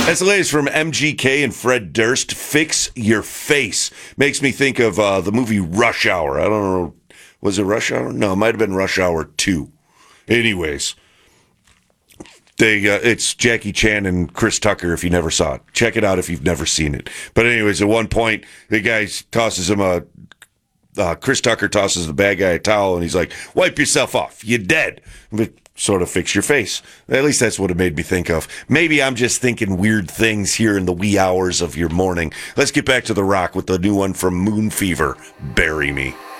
That's the latest from MGK and Fred Durst. Fix Your Face. Makes me think of the movie Rush Hour. I don't know. Was it Rush Hour? No, it might have been Rush Hour 2. Anyways, it's Jackie Chan and Chris Tucker if you never saw it. Check it out if you've never seen it. But anyways, at one point, the guy tosses him Chris Tucker tosses the bad guy a towel, and he's like, wipe yourself off. You're dead. But sort of fix your face. At least that's what it made me think of. Maybe I'm just thinking weird things here in the wee hours of your morning. Let's get back to the rock with the new one from Moon Fever, Bury Me.